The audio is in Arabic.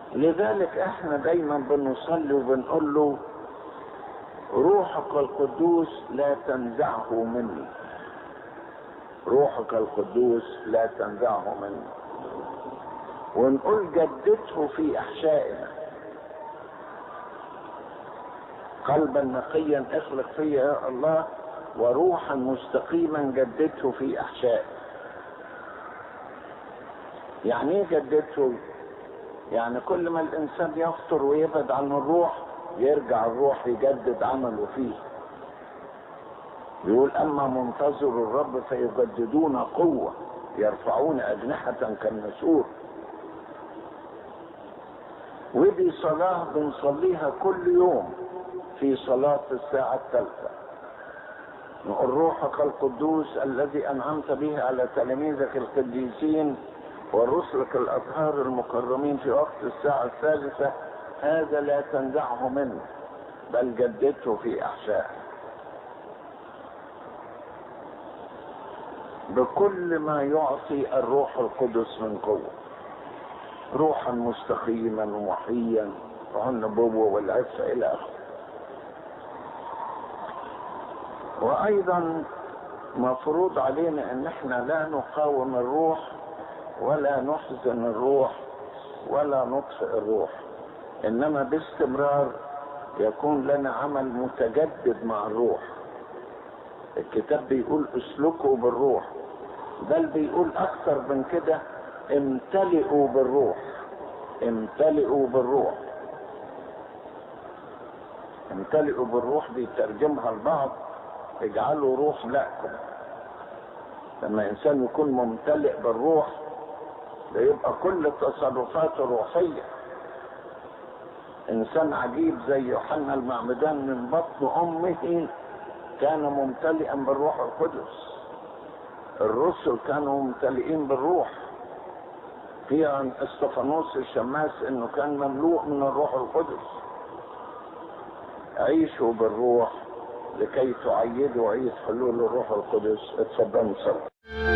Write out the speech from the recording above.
لذلك احنا دايما بنصلي وبنقول له روحك القدوس لا تنزعه مني، روحك القدوس لا تنزعه مني. ونقول جدده في احشائنا، قلبا نقيا اخلق فيا يا الله، وروحا مستقيما جدده في احشائي. يعني ايه جدده؟ يعني كل ما الانسان يفطر ويبعد عن الروح يرجع الروح يجدد عمله فيه. يقول اما منتظر الرب فيجددون قوة، يرفعون اجنحة كالنسور. ودي صلاة بنصليها كل يوم في صلاة الساعة الثالثة، نقول روحك القدوس الذي انعمت به على تلاميذك القديسين ورسلك الاطهار المكرمين في وقت الساعة الثالثة، هذا لا تنزعه منه بل جدده في احشائه بكل ما يعطي الروح القدس من قوة، روحا مستقيما ومحيا والنبوة والعفة الى اخره. وايضا مفروض علينا ان احنا لا نقاوم الروح ولا نحزن الروح ولا نطفئ الروح، انما باستمرار يكون لنا عمل متجدد مع الروح. الكتاب بيقول اسلكوا بالروح، بل بيقول اكثر من كده امتلئوا بالروح، امتلئوا بالروح. امتلئوا بالروح بيترجمها البعض اجعلوا روح لكم. لما انسان يكون ممتلئ بالروح ده يبقى كل تصرفاته روحية. انسان عجيب زي يوحنا المعمدان من بطن امه كان ممتلئا بالروح القدس. الرسل كانوا ممتلئين بالروح. في عن استفانوس الشماس انه كان مملوء من الروح القدس. عيشوا بالروح لكي تعيدوا عيد حلول الروح القدس. اتفضلوا صلوا.